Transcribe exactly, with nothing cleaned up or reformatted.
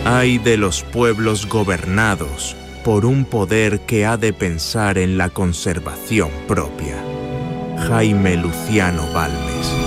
Ay de los pueblos gobernados por un poder que ha de pensar en la conservación propia. Jaime Luciano Balmes.